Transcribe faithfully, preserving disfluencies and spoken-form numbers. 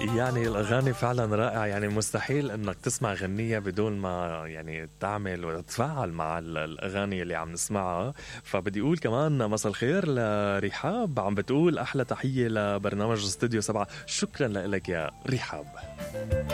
يعني الأغاني فعلا رائعة، يعني مستحيل أنك تسمع غنية بدون ما يعني تعمل وتتفاعل مع ال- الأغاني اللي عم نسمعها. فبدي أقول كمان مساء الخير لرحاب، عم بتقول أحلى تحية لبرنامج استوديو سبعة. شكرا لك يا رحاب.